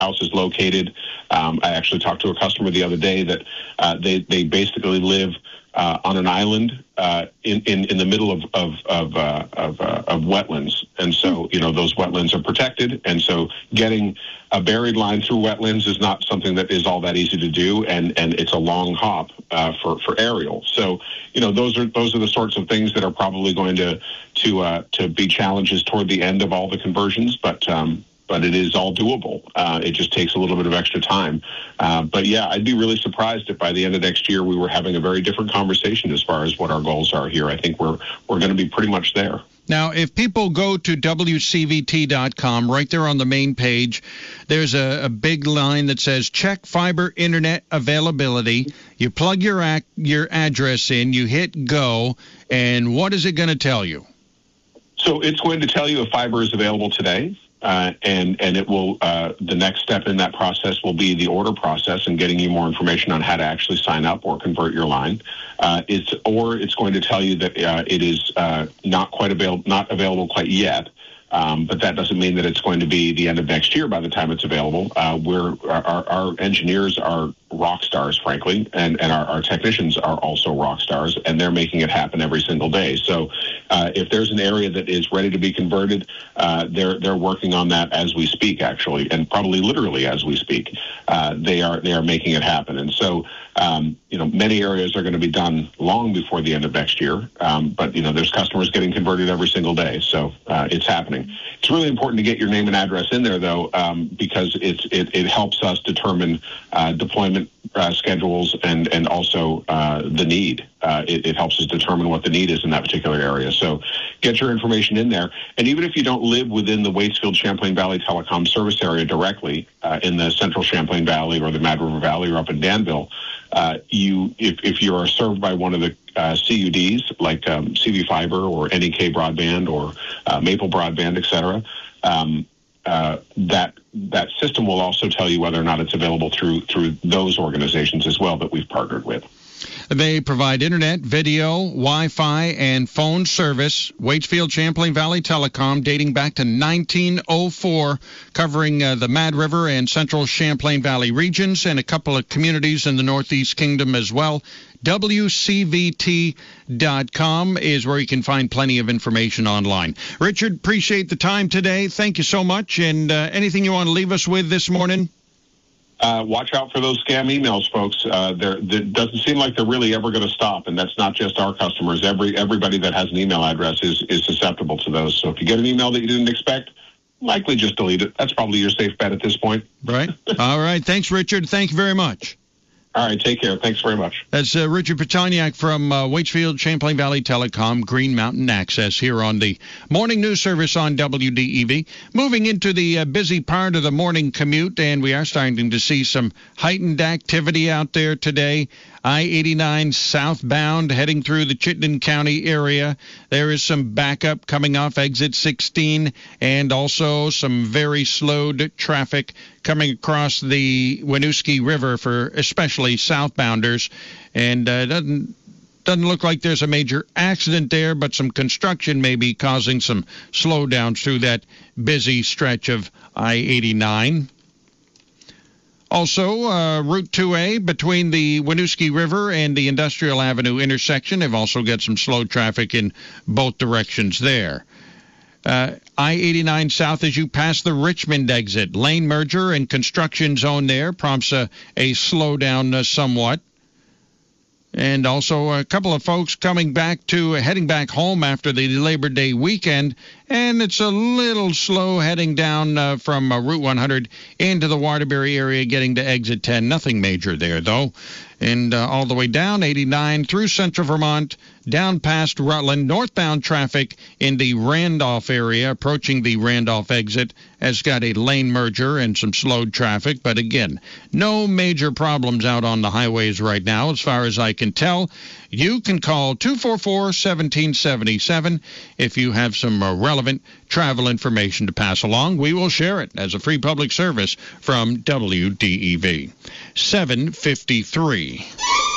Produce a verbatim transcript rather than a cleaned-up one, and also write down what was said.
house is located. Um, I actually talked to a customer the other day that uh, they, they basically live uh, on an island uh, in, in, in the middle of of of, uh, of, uh, of wetlands. And so, you know, those wetlands are protected. And so getting a buried line through wetlands is not something that is all that easy to do. And, and it's a long hop uh, for, for aerial. So, you know, those are those are the sorts of things that are probably going to to uh, to be challenges toward the end of all the conversions. But um, but it is all doable. Uh, it just takes a little bit of extra time. Uh, but yeah, I'd be really surprised if by the end of next year we were having a very different conversation as far as what our goals are here. I think we're we're going to be pretty much there. Now, if people go to W C V T dot com, right there on the main page, there's a, a big line that says check fiber internet availability. You plug your ac- your address in, you hit go, and what is it going to tell you? So it's going to tell you if fiber is available today. Uh, and and it will uh, the next step in that process will be the order process and getting you more information on how to actually sign up or convert your line. Uh, it's or it's going to tell you that uh, it is uh, not quite available, not available quite yet. Um, but that doesn't mean that it's going to be the end of next year by the time it's available. Uh, we're, our, our engineers are rock stars, frankly, and, and our, our technicians are also rock stars, and they're making it happen every single day. So uh, if there's an area that is ready to be converted, uh, they're they're working on that as we speak, actually, and probably literally as we speak. Uh, they are they are making it happen. And so, um, you know, many areas are going to be done long before the end of next year. Um, but, you know, there's customers getting converted every single day. So uh, it's happening. It's really important to get your name and address in there, though, um, because it's, it, it helps us determine uh, deployment uh, schedules and, and also uh, the need. Uh, it, it helps us determine what the need is in that particular area. So get your information in there. And even if you don't live within the Waitsfield Champlain Valley Telecom service area directly uh, in the central Champlain Valley or the Mad River Valley or up in Danville, uh, you if, if you are served by one of the uh, C U Ds like um, C V Fiber or N E K Broadband or uh, Maple Broadband, et cetera, um, uh, that that system will also tell you whether or not it's available through through those organizations as well that we've partnered with. They provide internet, video, Wi-Fi, and phone service. Waitsfield Champlain Valley Telecom, dating back to nineteen oh four, covering uh, the Mad River and central Champlain Valley regions and a couple of communities in the Northeast Kingdom as well. W C V T dot com is where you can find plenty of information online. Richard, appreciate the time today. Thank you so much. And uh, anything you want to leave us with this morning? Uh, watch out for those scam emails, folks. Uh, it doesn't seem like they're really ever going to stop, and that's not just our customers. Every everybody that has an email address is, is susceptible to those. So if you get an email that you didn't expect, likely just delete it. That's probably your safe bet at this point. Right. All right. Thanks, Richard. Thank you very much. All right, take care. Thanks very much. That's uh, Richard Petoniak from uh, Waitsfield Champlain Valley Telecom, Green Mountain Access, here on the morning news service on W D E V. Moving into the uh, busy part of the morning commute, and we are starting to see some heightened activity out there today. I eighty-nine southbound heading through the Chittenden County area. There is some backup coming off exit sixteen, and also some very slowed traffic coming across the Winooski River for especially southbounders. And uh, doesn't doesn't look like there's a major accident there, but some construction may be causing some slowdowns through that busy stretch of I eighty-nine. Also, uh, Route two A between the Winooski River and the Industrial Avenue intersection. They've also got some slow traffic in both directions there. Uh, I eighty-nine south as you pass the Richmond exit. Lane merger and construction zone there prompts a, a slowdown uh, somewhat. And also a couple of folks coming back to, uh, heading back home after the Labor Day weekend. And it's a little slow heading down uh, from uh, Route one hundred into the Waterbury area, getting to exit ten. Nothing major there, though. And uh, all the way down eighty-nine through central Vermont, down past Rutland. Northbound traffic in the Randolph area, approaching the Randolph exit, has got a lane merger and some slowed traffic. But again, no major problems out on the highways right now, as far as I can tell. You can call two four four, one seven seven seven if you have some uh, relevant travel information to pass along. We will share it as a free public service from W D E V. seven fifty-three.